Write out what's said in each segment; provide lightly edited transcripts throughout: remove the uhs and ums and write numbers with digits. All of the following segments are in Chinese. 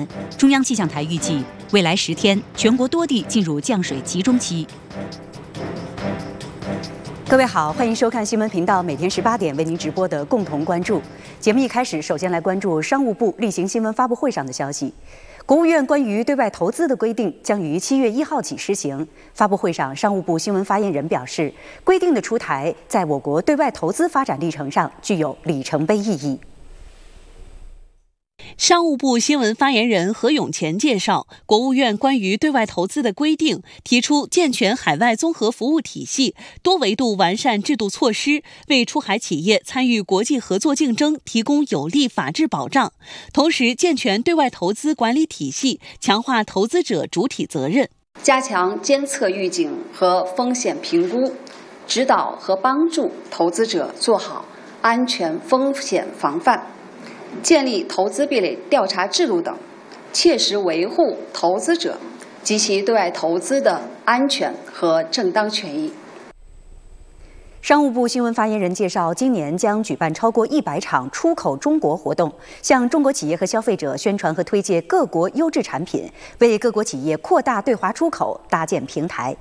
南，中央气象台预计未来10天，全国多地进入降水集中期。各位好，欢迎收看新闻频道，每天18点为您直播的共同关注。节目一开始，首先来关注商务部例行新闻发布会上的消息。国务院关于对外投资的规定将于7月1号起施行。发布会上，商务部新闻发言人表示，规定的出台在我国对外投资发展历程上具有里程碑意义。 商务部新闻发言人何永乾介绍，国务院关于对外投资的规定提出健全海外综合服务体系，多维度完善制度措施，为出海企业参与国际合作竞争提供有力法治保障，同时健全对外投资管理体系，强化投资者主体责任， 加强监测预警和风险评估，指导和帮助投资者做好安全风险防范，建立投资壁垒调查制度等，切实维护投资者及其对外投资的安全和正当权益。 商务部新闻发言人介绍，今年将举办超过100场出口中国活动，向中国企业和消费者宣传和推介各国优质产品，为各国企业扩大对华出口搭建平台。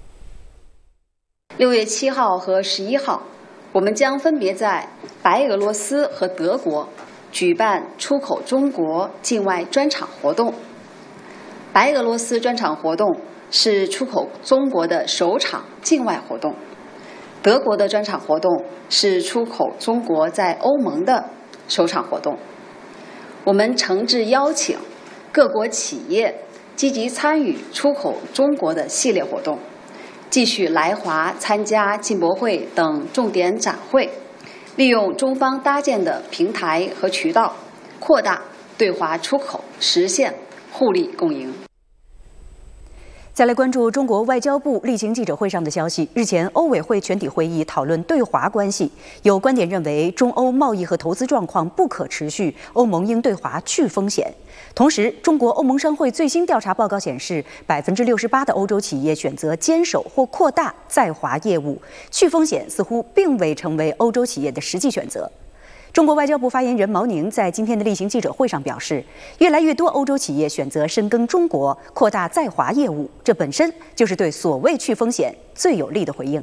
6月7号和11号，我们将分别在白俄罗斯和德国举办出口中国境外专场活动。白俄罗斯专场活动是出口中国的首场境外活动，德国的专场活动是出口中国在欧盟的首场活动。我们诚挚邀请各国企业积极参与出口中国的系列活动，继续来华参加进博会等重点展会，利用中方搭建的平台和渠道，扩大对华出口，实现互利共赢。 再来关注中国外交部例行记者会上的消息。日前，欧委会全体会议讨论对华关系，有观点认为中欧贸易和投资状况不可持续，欧盟应对华去风险。同时，中国欧盟商会最新调查报告显示，68%的欧洲企业选择坚守或扩大在华业务，去风险似乎并未成为欧洲企业的实际选择。中国外交部发言人毛宁在今天的例行记者会上表示，越来越多欧洲企业选择深耕中国，扩大在华业务，这本身就是对所谓去风险最有力的回应。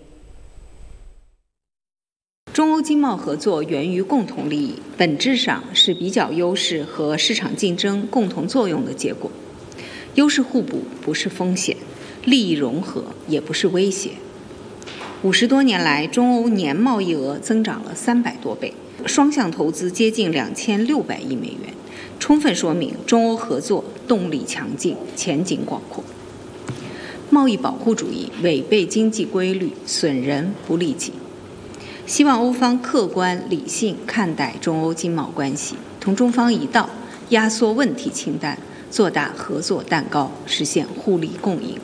中欧经贸合作源于共同利益，本质上是比较优势和市场竞争共同作用的结果。优势互补不是风险，利益融合也不是威胁。50多年来，中欧年贸易额增长了300多倍，双向投资接近2600亿美元，充分说明中欧合作动力强劲，前景广阔。贸易保护主义违背经济规律，损人不利己。希望欧方客观理性看待中欧经贸关系，同中方一道压缩问题清单，做大合作蛋糕，实现互利共赢。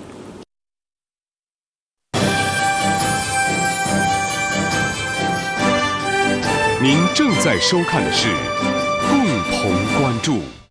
您正在收看的是《共同关注》。